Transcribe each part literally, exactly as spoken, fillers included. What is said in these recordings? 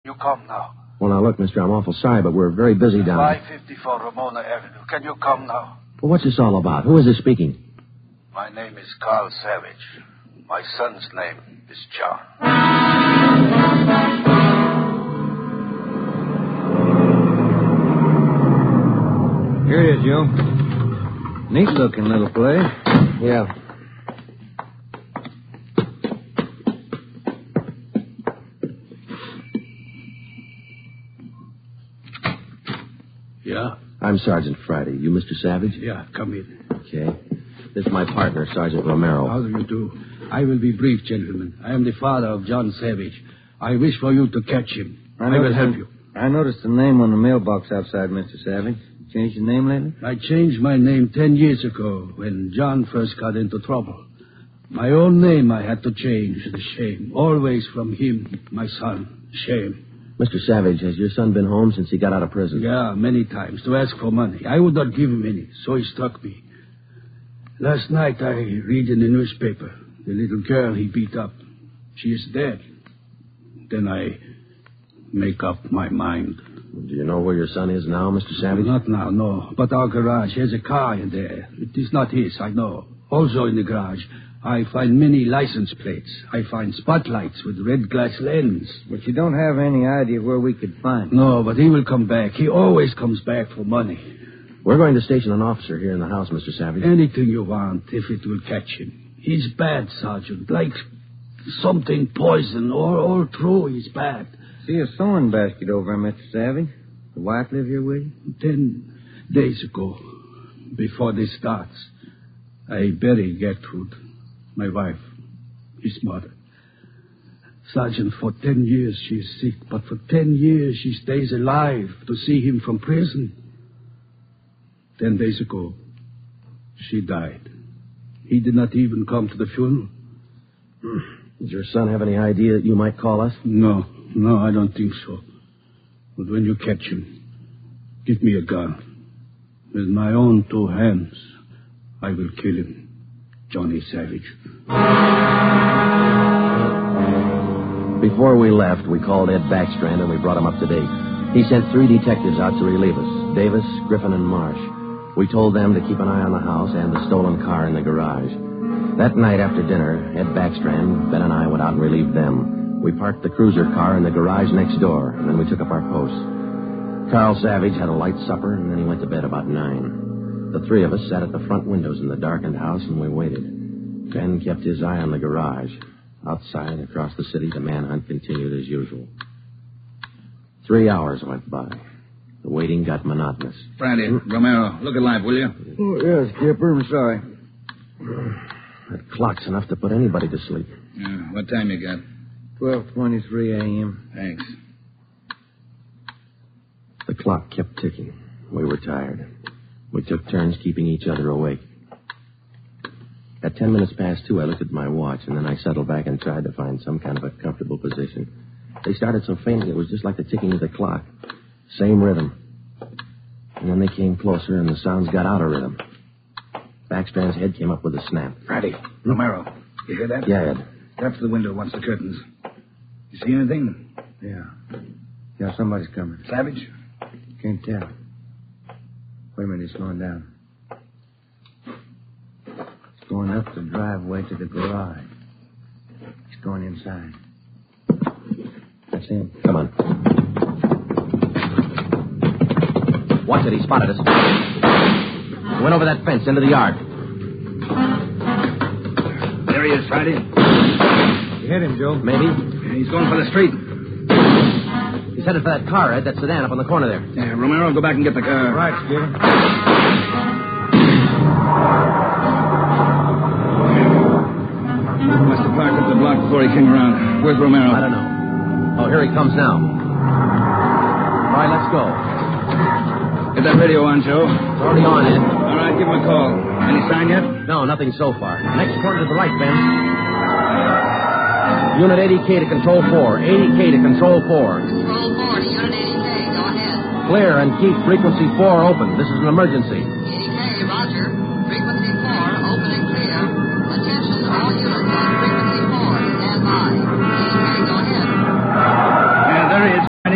You come now. Well, now, look, mister, I'm awful sorry, but we're very busy down five fifty-four Ramona Avenue. Can you come now? Well, what's this all about? Who is this speaking? My name is Carl Savage. My son's name is John. Here it is, Joe. Neat-looking little place. Yeah. Yeah? I'm Sergeant Friday. You Mister Savage? Yeah, come in. Okay. This is my partner, Sergeant Romero. How do you do? I will be brief, gentlemen. I am the father of John Savage. I wish for you to catch him. I, I will help you. I noticed the name on the mailbox outside, Mister Savage. You changed your name lately? I changed my name ten years ago when John first got into trouble. My own name I had to change. The shame. Always from him, my son. Shame. Mister Savage, has your son been home since he got out of prison? Yeah, many times, to ask for money. I would not give him any, so he struck me. Last night I read in the newspaper the little girl he beat up. She is dead. Then I make up my mind. Do you know where your son is now, Mister Savage? Not now, no. But our garage has a car in there. It is not his, I know. Also in the garage, I find many license plates. I find spotlights with red glass lens. But you don't have any idea where we could find him. No, but he will come back. He always comes back for money. We're going to station an officer here in the house, Mister Savage. Anything you want, if it will catch him. He's bad, Sergeant. Like something poison. All, all through, he's bad. See a sewing basket over him, Mister Savage. The wife live here with you? Ten days ago, before this starts, I buried Gertrude, my wife, his mother. Sergeant, for ten years she is sick, but for ten years she stays alive to see him from prison. Ten days ago, she died. He did not even come to the funeral. Does your son have any idea that you might call us? No, no, I don't think so. But when you catch him, give me a gun. With my own two hands, I will kill him. Johnny Savage. Before we left, we called Ed Backstrand and we brought him up to date. He sent three detectives out to relieve us, Davis, Griffin, and Marsh. We told them to keep an eye on the house and the stolen car in the garage. That night after dinner, Ed Backstrand, Ben, and I went out and relieved them. We parked the cruiser car in the garage next door, and then we took up our posts. Carl Savage had a light supper, and then he went to bed about nine. The three of us sat at the front windows in the darkened house, and we waited. Ben kept his eye on the garage. Outside, across the city, the manhunt continued as usual. Three hours went by. The waiting got monotonous. Friday, Romero, look alive, will you? Oh, yes, Skipper. I'm sorry. That clock's enough to put anybody to sleep. Yeah, what time you got? twelve twenty-three a.m. Thanks. The clock kept ticking. We were tired. We took turns keeping each other awake. At ten minutes past two, I looked at my watch, and then I settled back and tried to find some kind of a comfortable position. They started so faintly, it was just like the ticking of the clock. Same rhythm. And then they came closer, and the sounds got out of rhythm. Backstrand's head came up with a snap. Friday, Romero, you hear that? Yeah, Ed. Tap the window once the curtains. You see anything? Yeah. Yeah, somebody's coming. Savage? Can't tell. Wait a minute, he's slowing down. He's going up the driveway to the garage. He's going inside. That's him. Come on. Watch it, he spotted us. He went over that fence into the yard. There he is, Friday. You hit him, Joe. Maybe. He's going for the street. He's headed for that car, Ed, that sedan up on the corner there. Yeah, Romero, go back and get the car. Right, Skipper. Must have parked up the block before he came around. Where's Romero? I don't know. Oh, here he comes now. All right, let's go. Get that radio on, Joe. It's already on, Ed. All right, give him a call. Any sign yet? No, nothing so far. Next corner to the right, Ben. Unit eighty K to Control four. eighty K to Control four. Control four to Unit eighty K. Go ahead. Clear and keep frequency four open. This is an emergency. eighty K, roger. Frequency four, open and clear. Attention, all units on frequency four. Stand by. eighty K, go ahead. Yeah, there he is.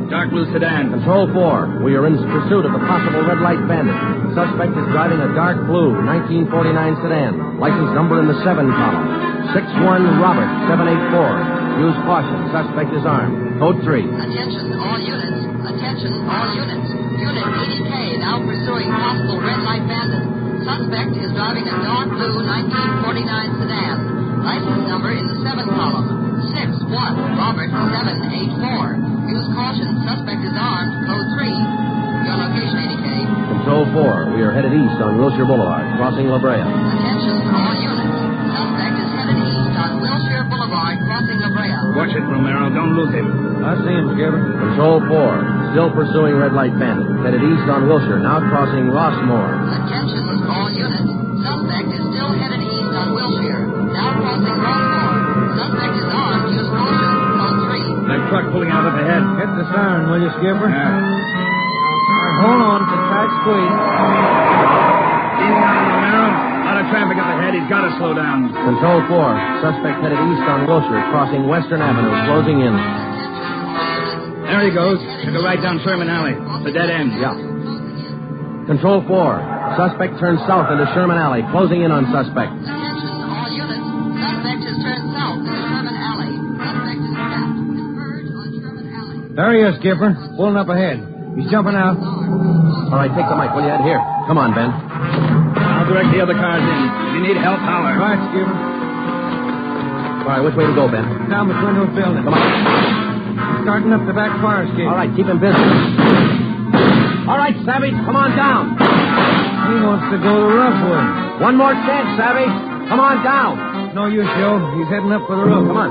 Dark blue sedan. Control four, we are in pursuit of a possible red light bandit. Suspect is driving a dark blue nineteen forty-nine sedan. License number in the seven column. six one Robert seven eight four. Use caution. Suspect is armed. Code three. Attention all units. Attention all units. Unit eighty K now pursuing possible red light bandit. Suspect is driving a dark blue nineteen forty-nine sedan. License number in the seven column. six one Robert seven eight four. Use caution. Suspect is armed. Code three. Your location, eighty K. Control four, we are headed east on Wilshire Boulevard, crossing La Brea. Attention all units. Suspect is headed east on Wilshire Boulevard, crossing La Brea. Watch it, Romero. Don't lose him. I see him, Skipper. Control four, still pursuing red light bandit. Headed east on Wilshire, now crossing Rossmore. Attention all units. Suspect is still headed east on Wilshire, now crossing Rossmore. Suspect is armed. Use caution. Code three. That truck pulling out up ahead. Hit the siren, will you, Skipper? Yeah. Hold on to tight squeeze. Easy on him, Romero. A lot of traffic up ahead. He's got to slow down. Control four, suspect headed east on Wilshire, crossing Western Avenue, closing in. There he goes. Took a right down Sherman Alley. It's a dead end. Yeah. Control four, suspect turns south into Sherman Alley, closing in on suspect. Attention all units. Suspect has turned south into Sherman Alley. Suspect is trapped. Converge on Sherman Alley. There he is, Skipper. Pulling up ahead. He's jumping out. All right, take the mic, will you, Ed? Here. Come on, Ben. I'll direct the other cars in. If you need help, holler. Right, Skipper. All right, which way to go, Ben? Down between those buildings. Come on. Starting up the back fire escape. All right, keep him busy. All right, Savage, come on down. He wants to go the rough way. One more chance, Savage. Come on down. No use, Joe. He's heading up for the roof. Come on.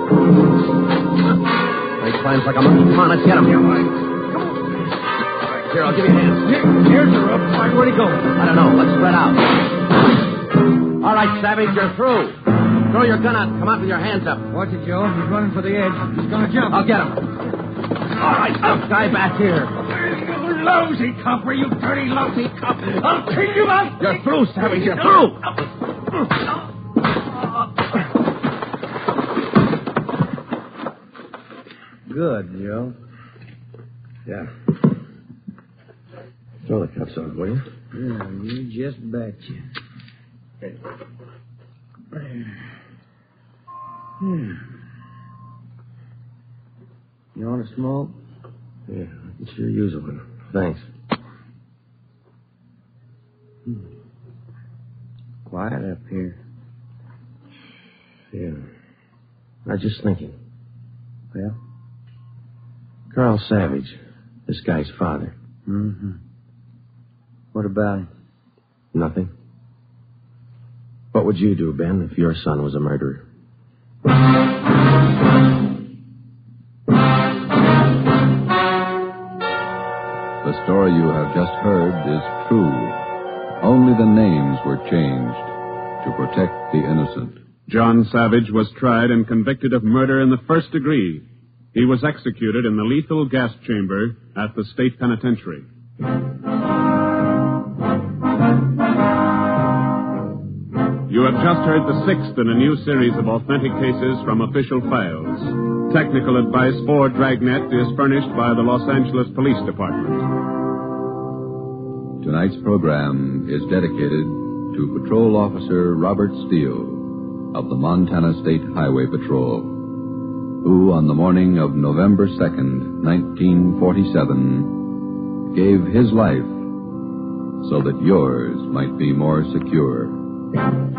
He climbs like a monkey. Come on, let's get him. Here, I'll give you a hand. Here, here's the roof. Right, where'd he go? I don't know. Let's spread out. All right, Savage, you're through. Throw your gun out. Come out with your hands up. Watch it, Joe. He's running for the edge. He's going to jump. I'll get him. All right, up, guy back here. You lousy copper, you dirty, lousy cop. I'll kill you out. You're through, Savage. You're through. Good, Joe. Yeah. Throw the cuffs on, will you? Yeah, you just betcha. Hmm. You want to smoke? Yeah, I can sure use one. Thanks. Hmm. Quiet up here. Yeah. I was just thinking. Well? Carl Savage, this guy's father. Mm-hmm. What about him? Nothing. What would you do, Ben, if your son was a murderer? The story you have just heard is true. Only the names were changed to protect the innocent. John Savage was tried and convicted of murder in the first degree. He was executed in the lethal gas chamber at the state penitentiary. You have just heard the sixth in a new series of authentic cases from official files. Technical advice for Dragnet is furnished by the Los Angeles Police Department. Tonight's program is dedicated to Patrol Officer Robert Steele of the Montana State Highway Patrol, who on the morning of November second, nineteen forty-seven, gave his life so that yours might be more secure.